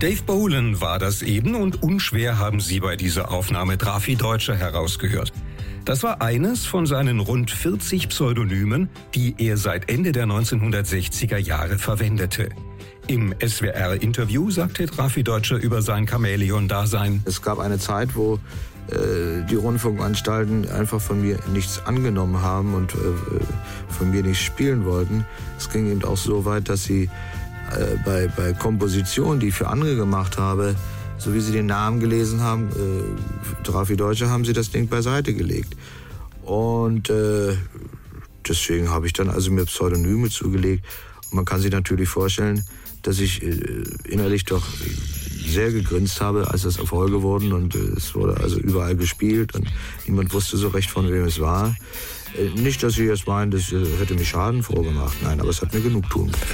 Dave Bolan war das eben und unschwer haben Sie bei dieser Aufnahme Drafi Deutscher herausgehört. Das war eines von seinen rund 40 Pseudonymen, die er seit Ende der 1960er Jahre verwendete. Im SWR-Interview sagte Drafi Deutscher über sein Chamäleon-Dasein: Es gab eine Zeit, wo die Rundfunkanstalten einfach von mir nichts angenommen haben und von mir nicht spielen wollten. Es ging eben auch so weit, dass sie bei Kompositionen, die ich für andere gemacht habe, so wie sie den Namen gelesen haben, Drafi Deutscher, haben sie das Ding beiseite gelegt. Und deswegen habe ich dann also mir Pseudonyme zugelegt. Und man kann sich natürlich vorstellen, dass ich innerlich doch sehr gegrinst habe, als das Erfolge wurden. Und es wurde also überall gespielt und niemand wusste so recht, von wem es war. Nicht, dass ich jetzt meinen, das hätte mich Schaden vorgemacht. Nein, aber es hat mir Genugtuung gegeben.